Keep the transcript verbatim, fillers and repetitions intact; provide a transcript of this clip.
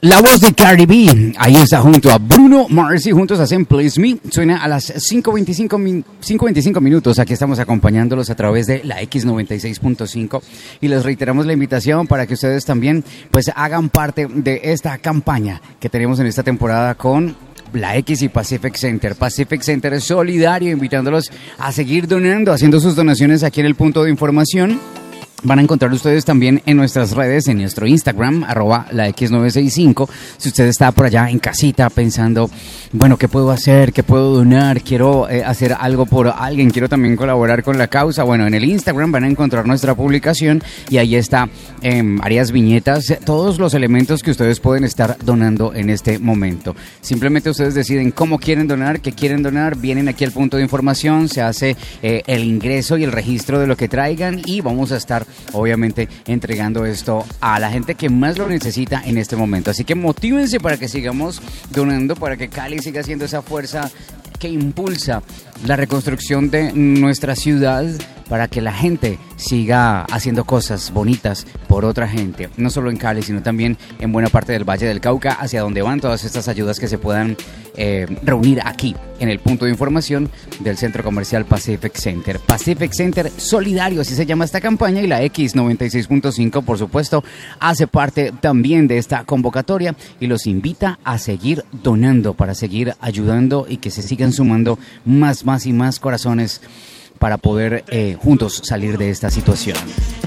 La voz de Cardi B, ahí está junto a Bruno Mars y juntos hacen Please Me. Suena a las cinco veinticinco minutos. Aquí estamos acompañándolos a través de la X noventa y seis punto cinco y les reiteramos la invitación para que ustedes también pues hagan parte de esta campaña que tenemos en esta temporada con la X y Pacific Center. Pacific Center es solidario, invitándolos a seguir donando, haciendo sus donaciones aquí en el punto de información. Van a encontrar ustedes también en nuestras redes, en nuestro Instagram, arroba la X novecientos sesenta y cinco. Si usted está por allá en casita pensando, bueno, ¿qué puedo hacer? ¿Qué puedo donar? Quiero eh, hacer algo por alguien, quiero también colaborar con la causa. Bueno, en el Instagram van a encontrar nuestra publicación y ahí está eh, varias viñetas, todos los elementos que ustedes pueden estar donando en este momento. Simplemente ustedes deciden cómo quieren donar, qué quieren donar, vienen aquí al punto de información, se hace eh, el ingreso y el registro de lo que traigan y vamos a estar obviamente entregando esto a la gente que más lo necesita en este momento. Así que motívense para que sigamos donando, para que Cali siga siendo esa fuerza que impulsa la reconstrucción de nuestra ciudad, para que la gente siga haciendo cosas bonitas por otra gente, no solo en Cali, sino también en buena parte del Valle del Cauca, hacia donde van todas estas ayudas que se puedan eh, reunir aquí, en el punto de información del Centro Comercial Pacific Center. Pacific Center Solidario, así se llama esta campaña, y la X noventa y seis punto cinco, por supuesto, hace parte también de esta convocatoria y los invita a seguir donando, para seguir ayudando y que se sigan sumando más, más y más corazones para poder eh, juntos salir de esta situación.